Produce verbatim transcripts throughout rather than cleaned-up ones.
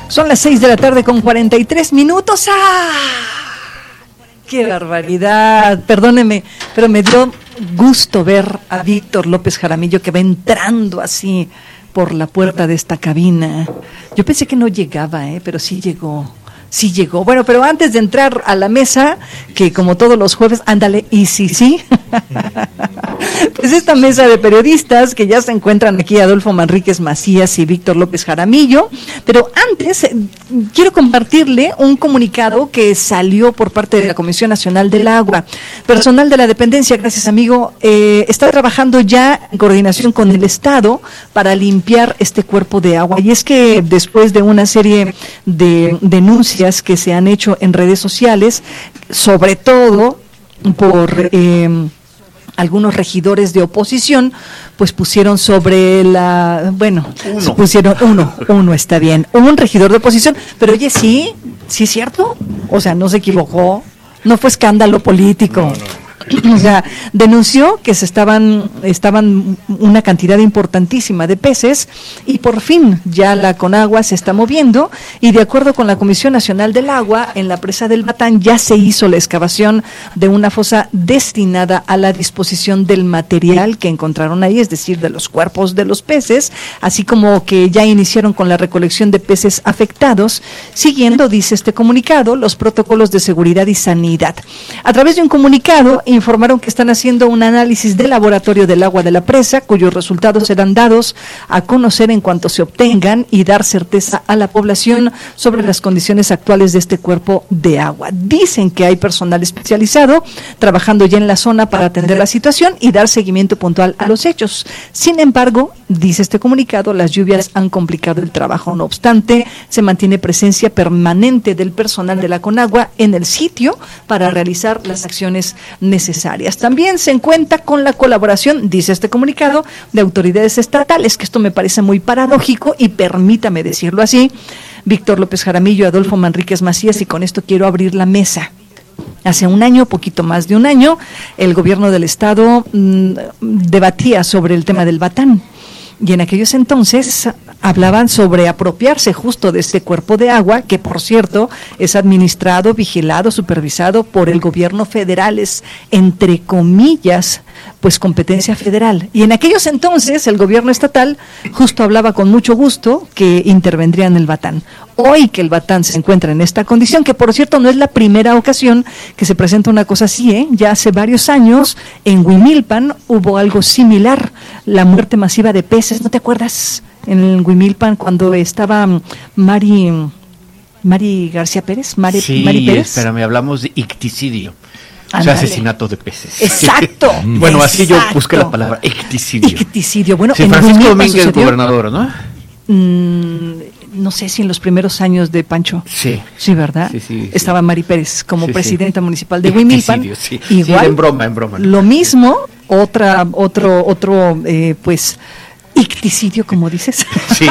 Son las seis de la tarde con cuarenta y tres minutos. ¡Ah! ¡Qué barbaridad! Perdóneme, pero me dio gusto ver a Víctor López Jaramillo que va entrando así por la puerta de esta cabina. Yo pensé que no llegaba, ¿eh? Pero sí llegó. Sí llegó. Bueno, pero antes de entrar a la mesa, que como todos los jueves, ándale, y sí, sí. Pues esta mesa de periodistas que ya se encuentran aquí, Adolfo Manríquez Macías y Víctor López Jaramillo. Pero antes, eh, quiero compartirle un comunicado que salió por parte de la Comisión Nacional del Agua. Personal de la dependencia, gracias amigo, eh, está trabajando ya en coordinación con el Estado para limpiar este cuerpo de agua. Y es que después de una serie de denuncias que se han hecho en redes sociales, sobre todo por eh, algunos regidores de oposición, pues pusieron sobre la, bueno, uno. pusieron uno, uno está bien, un regidor de oposición, pero oye, sí, sí es cierto, o sea, no se equivocó, no fue escándalo político. No, no. O sea, denunció que se estaban estaban una cantidad importantísima de peces y por fin ya la Conagua se está moviendo y de acuerdo con la Comisión Nacional del Agua, en la presa del Batán ya se hizo la excavación de una fosa destinada a la disposición del material que encontraron ahí, es decir, de los cuerpos de los peces, así como que ya iniciaron con la recolección de peces afectados, siguiendo, dice este comunicado, los protocolos de seguridad y sanidad. A través de un comunicado, informaron que están haciendo un análisis de laboratorio del agua de la presa, cuyos resultados serán dados a conocer en cuanto se obtengan y dar certeza a la población sobre las condiciones actuales de este cuerpo de agua. Dicen que hay personal especializado trabajando ya en la zona para atender la situación y dar seguimiento puntual a los hechos. Sin embargo, dice este comunicado, las lluvias han complicado el trabajo. No obstante, se mantiene presencia permanente del personal de la Conagua en el sitio para realizar las acciones necesarias. necesarias. También se cuenta con la colaboración, dice este comunicado, de autoridades estatales, que esto me parece muy paradójico y permítame decirlo así, Víctor López Jaramillo, Adolfo Manríquez Macías, y con esto quiero abrir la mesa. Hace un año, poquito más de un año, el gobierno del estado mmm, debatía sobre el tema del Batán. Y en aquellos entonces hablaban sobre apropiarse justo de este cuerpo de agua, que por cierto es administrado, vigilado, supervisado por el gobierno federal, es entre comillas, pues competencia federal. Y en aquellos entonces el gobierno estatal justo hablaba con mucho gusto que intervendría en el Batán. Hoy que el Batán se encuentra en esta condición, que por cierto no es la primera ocasión que se presenta una cosa así, ¿eh? Ya hace varios años en Huimilpan hubo algo similar, la muerte masiva de peces, ¿no te acuerdas? En Huimilpan cuando estaba Mari, Mari García Pérez, Mari, sí, Mari Pérez. espérame, hablamos de icticidio. O sea, Ándale. Asesinato de peces. Exacto. Bueno, así yo exacto. busqué la palabra icticidio. Icticidio. Bueno, Sí, en Francisco Huimilpan Domínguez, sucedió, gobernador, ¿no? mmm, no sé si en los primeros años de Pancho. Sí. Sí, ¿verdad? Sí, sí, sí. Estaba Mari Pérez como Sí, presidenta sí. municipal de Huimilpan. Icticidio, sí. Igual. Sí, en broma, en broma. Lo mismo, otra, otro, otro, eh, pues, icticidio, como dices. Sí.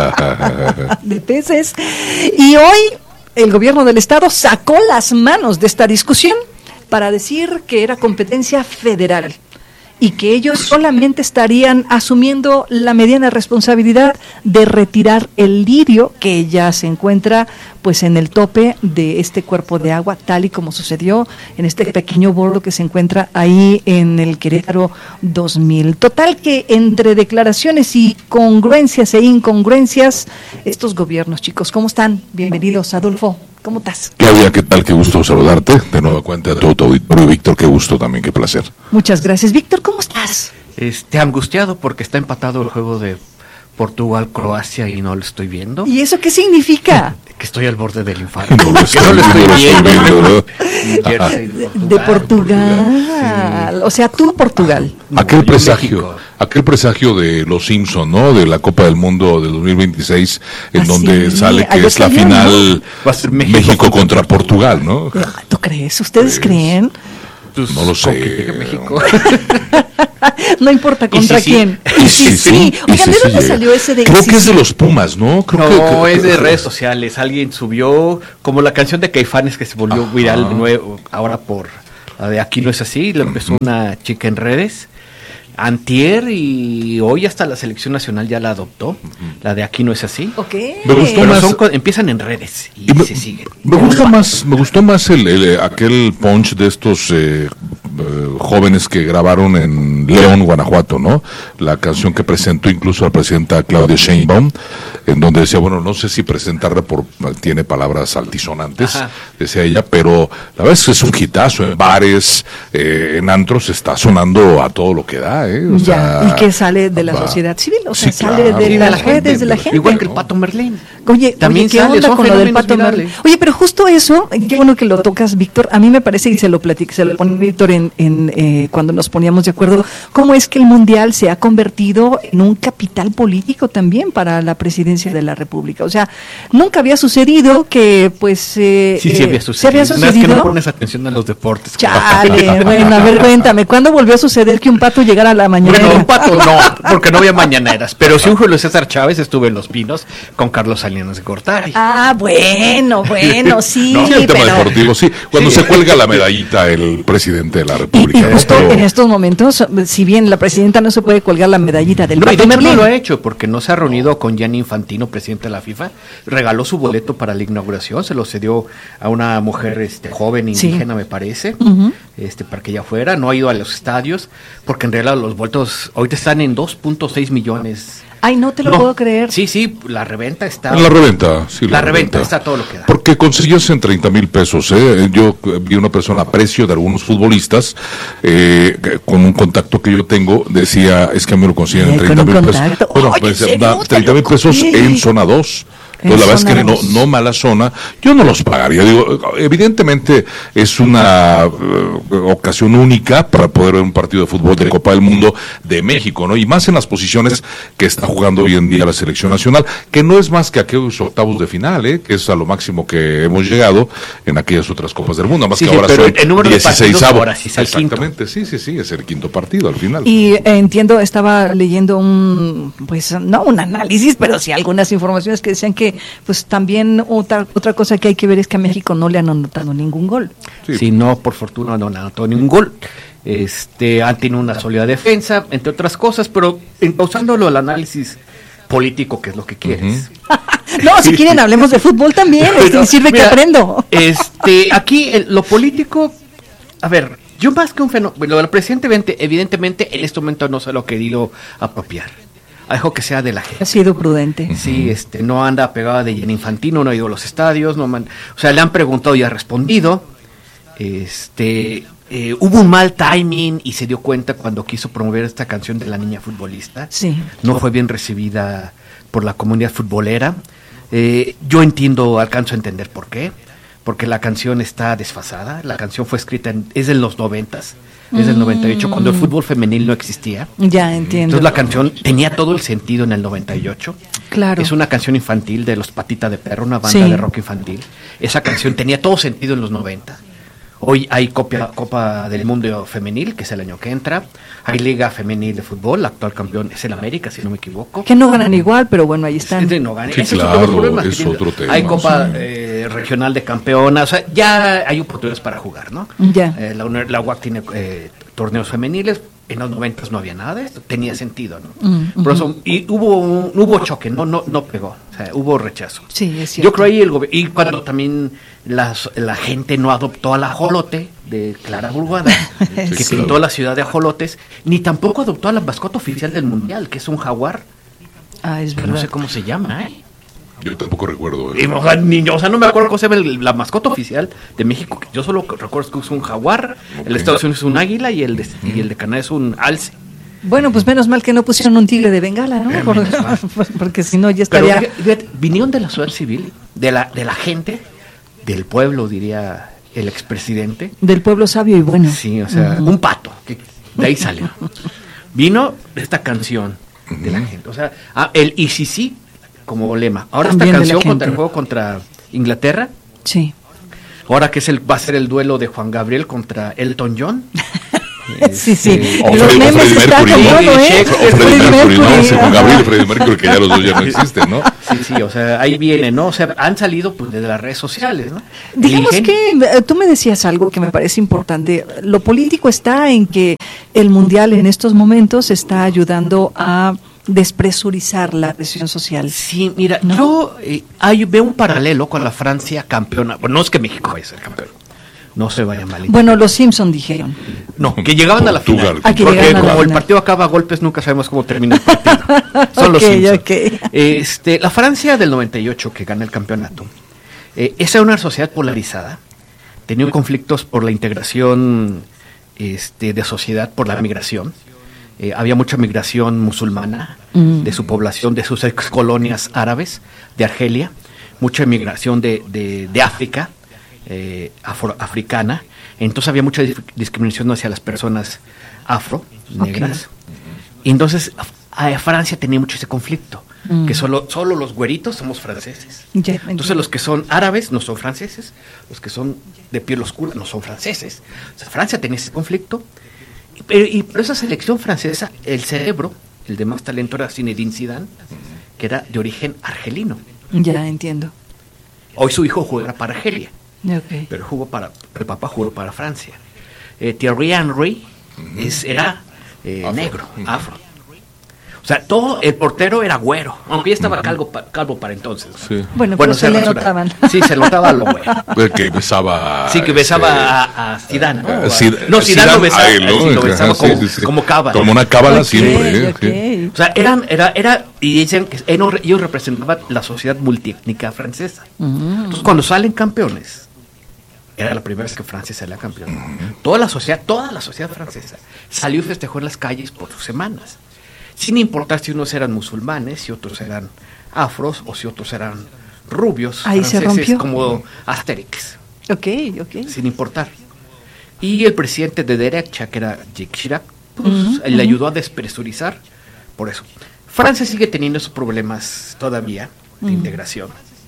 De peces. Y hoy el gobierno del estado sacó las manos de esta discusión para decir que era competencia federal y que ellos solamente estarían asumiendo la mediana responsabilidad de retirar el lirio que ya se encuentra pues en el tope de este cuerpo de agua, tal y como sucedió en este pequeño bordo que se encuentra ahí en el Querétaro dos mil. Total que entre declaraciones y congruencias e incongruencias, estos gobiernos, chicos, ¿cómo están? Bienvenidos, Adolfo. ¿Cómo estás? Claudia, ¿qué tal? Qué gusto saludarte. De nueva cuenta a todo tu auditorio. Víctor, qué gusto también, qué placer. Muchas gracias. Víctor, ¿cómo estás? Este, angustiado porque está empatado el juego de Portugal-Croacia y no lo estoy viendo. ¿Y eso qué significa? Que estoy al borde del infarto. No lo Que estoy no lo estoy viendo, viendo. ¿no? Jersey De, de Portugal. Sí. O sea, tú Portugal. Aquel No, yo presagio, México. aquel presagio de los Simpson, ¿no? De la Copa del Mundo del dos mil veintiséis, en Ah, donde sí. sale que Ayer es la salió, final ¿no? Va a ser México México, contra contra Portugal, ¿no? ¿Tú crees? ¿Ustedes Pues, creen? Pues, No lo sé. con que llegue México. No importa contra sí, sí. quién. Y Y sí, sí, sí. y Oigan, sí, ¿de sí dónde llega. salió ese de Creo sí, que es de sí? los Pumas, ¿no? Creo No, que, creo- es de creo- redes sociales. Alguien subió, como la canción de Caifanes que se volvió Ajá. viral de nuevo, ahora por la de Aquí no es así, lo empezó una chica en redes. antier y hoy hasta la selección nacional ya la adoptó, uh-huh. la de aquí no es así. Okay. Me gustó Pero más, son, empiezan en redes y, y me, se siguen. Me gusta más, me gustó más el, el aquel punch de estos eh, eh, jóvenes que grabaron en León, Guanajuato, ¿no? La canción que presentó incluso la presidenta Claudia Sheinbaum, en donde decía, bueno, no sé si presentarla por tiene palabras altisonantes, Ajá. decía ella, pero la verdad es que es un hitazo en bares, eh, en antros está sonando a todo lo que da, ¿eh? O ya, sea, y que sale de la va. sociedad civil, o sea, sí, sale claro, de las la redes de la gente. Igual que el Pato Merlín. Oye, también oye, ¿qué sale, onda con lo del Pato Merlín? Oye, pero justo eso, qué bueno que lo tocas, Víctor, a mí me parece, y se lo platica, se lo pone Víctor en, en eh, cuando nos poníamos de acuerdo, cómo es que el Mundial se ha convertido en un capital político también para la presidencia de la República. O sea, nunca había sucedido que, pues... Eh, sí, sí había sucedido. ¿Se había sucedido? No es que no pones atención a los deportes. Chale, bueno, a ver, cuéntame, ¿cuándo volvió a suceder que un pato llegara a la mañanera? Bueno, un pato no, porque no había mañaneras, pero sí un Julio César Chávez estuvo en Los Pinos con Carlos Salinas de Gortari. Ah, bueno, bueno, sí. No, sí, el pero... tema deportivo, sí. Cuando sí. se cuelga la medallita el presidente de la República. Y, y justo esto... en estos momentos, si bien la presidenta no se puede colgar la medallita del no, Pato Merlín. No lo ha Merlín. hecho, porque no se ha reunido con Gianni Infantino, presidente de la FIFA, regaló su boleto para la inauguración, se lo cedió a una mujer este, joven indígena, sí. me parece, uh-huh. este, para que ella fuera, no ha ido a los estadios, porque en realidad los boletos ahorita están en dos punto seis millones. Ay, no te lo no. puedo creer. Sí, sí, la reventa está... En la reventa, sí. La, la reventa, reventa está todo lo que da. Porque consiguió en treinta mil pesos, ¿eh? Yo vi una persona a precio de algunos futbolistas, eh, con un contacto que yo tengo, decía, es que a mí me lo consiguen en treinta mil pesos. Bueno, pues, da treinta mil pesos en zona dos. Entonces, la verdad es que no, no mala zona, yo no los pagaría. Digo, evidentemente es una uh, ocasión única para poder ver un partido de fútbol de Copa del Mundo de México, ¿no? Y más en las posiciones que está jugando hoy en día la selección nacional, que no es más que aquellos octavos de final, ¿eh? Que es a lo máximo que hemos llegado en aquellas otras Copas del Mundo, más sí, que ahora pero son el número dieciséis de ahora sí es el Exactamente, quinto. sí, sí, sí, es el quinto partido al final. Y eh, entiendo, estaba leyendo un, pues no un análisis, pero sí algunas informaciones que decían que pues también otra otra cosa que hay que ver es que a México no le han anotado ningún gol. Sí, sí no, por fortuna no le han anotado ningún gol. Este, han tenido una sólida defensa, entre otras cosas, pero pausándolo al análisis político, que es lo que quieres. Uh-huh. No, si quieren hablemos de fútbol también, pero, sirve mira, que aprendo. Este, aquí el, lo político, a ver, yo más que un fenómeno, lo del presidente evidentemente en este momento no se lo ha querido apropiar. Dejo que sea de la gente. Ha sido prudente. Sí, este, no anda pegada de Gianni Infantino, no ha ido a los estadios, no man, o sea, le han preguntado y ha respondido. Este, eh, hubo un mal timing y se dio cuenta cuando quiso promover esta canción de la niña futbolista. Sí. No fue bien recibida por la comunidad futbolera. Eh, yo entiendo, alcanzo a entender por qué. Porque la canción está desfasada. La canción fue escrita, en, es de los noventas. Es del noventa y ocho, cuando el fútbol femenil no existía. Ya entiendo. Entonces la canción tenía todo el sentido en el noventa y ocho. Claro. Es una canción infantil de los Patita de Perro, una banda sí. de rock infantil. Esa canción tenía todo sentido en los noventa. Hoy hay Copa, Copa del Mundo Femenil, que es el año que entra. Hay Liga Femenil de Fútbol, la actual campeón es el América, si no me equivoco. Que no ganan igual, pero bueno, ahí están. Sí, no ganan. Sí, Ese claro, es otro problema. es otro tema. Hay Copa sí. eh, Regional de Campeonas, o sea, ya hay oportunidades para jugar, ¿no? Ya. Eh, la, la U A C tiene eh, torneos femeniles. En los noventas no había nada de esto, tenía sentido, ¿no? Uh-huh. Por eso, y hubo un, hubo choque, no no no pegó, o sea, hubo rechazo. Sí, es cierto. Yo creo ahí el gobierno, y cuando también las, la gente no adoptó al ajolote de Clara Burguada, sí, que pintó claro. la ciudad de ajolotes, ni tampoco adoptó a la mascota oficial del mundial, que es un jaguar. Ah, es verdad. No sé cómo se llama, ¿eh? Yo tampoco recuerdo. Y, o, sea, ni, o sea, no me acuerdo cómo se llama el, la mascota oficial de México. Yo solo recuerdo que es un jaguar, okay. El de Estados Unidos es un águila y el de, mm. y el de Canadá es un alce. Bueno, pues menos mal que no pusieron un tigre de Bengala, ¿no? Eh, porque, porque si no ya estaría... Pero, fíjate, vinieron de la sociedad civil, de la, de la gente, del pueblo, diría el expresidente. Del pueblo sabio y bueno. Sí, o sea, uh-huh. un pato, que de ahí salió. Vino esta canción de uh-huh. la gente. O sea, ah, el I C C como lema. Ahora también esta canción contra el juego contra Inglaterra. Sí. Ahora que es el va a ser el duelo de Juan Gabriel contra Elton John. Sí, sí. Este, o los Freddy, memes Freddy están Mercury, como, ¿no? ¿no? ¿eh? O Freddy Mercury, ¿no? Sí, con Gabriel y Freddy Mercury, que ya los dos ya no existen, ¿no? Sí, sí, o sea, ahí viene, ¿no? O sea, han salido pues desde las redes sociales, ¿no? Digamos que eh, tú me decías algo que me parece importante. Lo político está en que el Mundial en estos momentos está ayudando a despresurizar la presión social. Sí, mira, ¿no? yo eh, hay, veo un paralelo con la Francia campeona. Bueno, no es que México vaya a ser campeón. No se vaya mal. Bueno, los Simpson dijeron. No, que llegaban a la final. Ah, que porque llegaban a la como el final. partido acaba a golpes, nunca sabemos cómo termina el partido. Son los Okay, Simpson. okay. Este, la Francia del noventa y ocho, que gana el campeonato, eh, esa era una sociedad polarizada. Tenía conflictos por la integración este, de sociedad, por la migración. Eh, había mucha migración musulmana mm. de su población, de sus ex colonias árabes, de Argelia, mucha migración de, de, de África, eh, afroafricana. Entonces había mucha discriminación hacia las personas afro, negras. Okay. Y entonces a, a Francia tenía mucho ese conflicto, mm. que solo, solo los güeritos somos franceses. Yeah, entonces los que son árabes no son franceses, los que son de piel oscura no son franceses. O sea, Francia tenía ese conflicto. Pero, y por esa selección francesa, el cerebro, el de más talento era Zinedine Zidane, que era de origen argelino. Ya entiendo. Hoy su hijo juega para Argelia, okay. pero jugó para, el papá jugó para Francia. Eh, Thierry Henry es, era eh, afro. negro, afro. O sea, todo el portero era güero, aunque ya estaba calvo, calvo para entonces. Sí. Bueno, bueno se, se le notaban. Sí, se notaba lo güero. Que besaba. Sí, que besaba este, a, a Zidane, ¿no? Sid, no, Zidane lo besaba, él, ¿no? sí, lo besaba sí, como, sí, sí. como cábala. Como una cábala okay, siempre. Okay. ¿eh? O sea, eran, era, era, y dicen que ellos representaban la sociedad multiétnica francesa. Uh-huh. Entonces, cuando salen campeones, era la primera vez que Francia salía campeón. Uh-huh. Toda la sociedad, toda la sociedad francesa salió y festejó en las calles por sus semanas. Sin importar si unos eran musulmanes, si otros eran afros o si otros eran rubios, ahí franceses, se rompió. como Asterix. Ok, ok. Sin importar. Y el presidente de derecha, que era Jacques Chirac, pues, uh-huh, le uh-huh. ayudó a despresurizar por eso. Francia sigue teniendo esos problemas todavía de uh-huh. integración.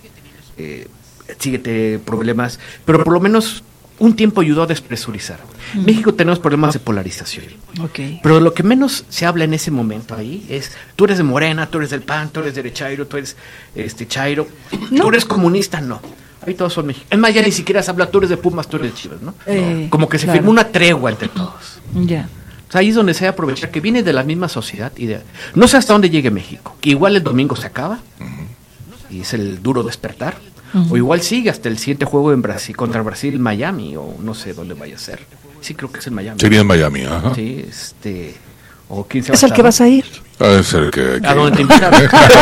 Eh, sigue teniendo problemas, pero por lo menos un tiempo ayudó a despresurizar. Uh-huh. México tenemos problemas de polarización. Okay. Pero lo que menos se habla en ese momento ahí es, tú eres de Morena, tú eres del P A N, tú eres derechairo, tú eres este chairo, ¿no? Tú eres comunista, no. Ahí todos son mexicanos. Es más, ya ni siquiera se habla, tú eres de Pumas, tú eres de Chivas, ¿no? Eh, Como que se claro. firmó una tregua entre todos. Ya. Yeah. O sea, ahí es donde se aprovecha que viene de la misma sociedad y de, no sé hasta dónde llegue México, que igual el domingo se acaba uh-huh. y es el duro despertar, uh-huh. o igual sigue hasta el siguiente juego en Brasil contra Brasil, Miami, o no sé dónde vaya a ser. Sí, creo que es en Miami. Sería en Miami, ajá. Sí, este, o quién se va ¿Es el que vas a ir? Ah, es el que, que... ¿A dónde te invitaron?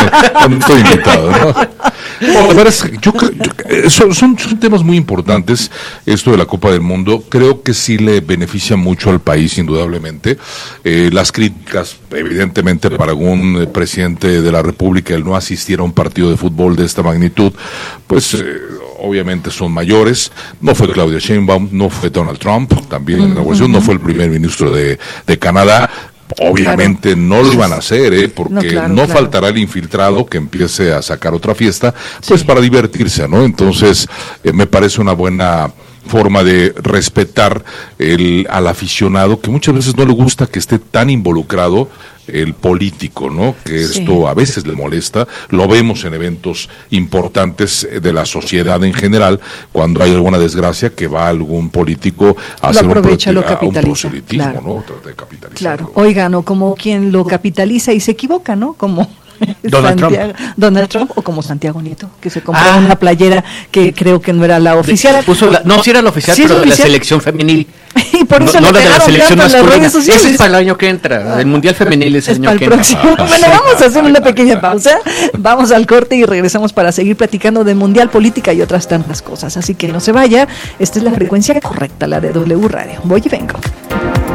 Estoy invitado, ¿no? No, la verdad es que yo, yo, son, son, son temas muy importantes, esto de la Copa del Mundo. Creo que sí le beneficia mucho al país, indudablemente. Eh, las críticas, evidentemente, para algún presidente de la República el no asistir a un partido de fútbol de esta magnitud, pues eh, obviamente son mayores. No fue Claudia Sheinbaum, no fue Donald Trump, también en la inauguración, no fue el primer ministro de, de Canadá. Obviamente claro. no lo iban a hacer, ¿eh? porque no, claro, no claro. faltará el infiltrado que empiece a sacar otra fiesta, pues sí. para divertirse, ¿no? Entonces, eh, me parece una buena forma de respetar el, al aficionado, que muchas veces no le gusta que esté tan involucrado el político, ¿no? Que sí. esto a veces le molesta. Lo vemos en eventos importantes de la sociedad en general, cuando hay alguna desgracia que va algún político a hacer un, pro- lo a un proselitismo, claro. ¿no? De capitalizar. Claro, oigan, o como quien lo capitaliza y se equivoca, ¿no? Como Donald Santiago, Trump. Donald Trump o como Santiago Nieto, que se compró ah, una playera que creo que no era la oficial. Puso la, no, sí era la oficial, sí pero de la selección femenil. Y por eso no, no la de la selección masculina. Ese es para el año que entra. Ah, el Mundial Femenil es el año que entra. Ah, bueno, vamos a hacer una pequeña pausa. Vamos al corte y regresamos para seguir platicando de Mundial, política y otras tantas cosas. Así que no se vaya. Esta es la frecuencia correcta, la de W Radio. Voy y vengo.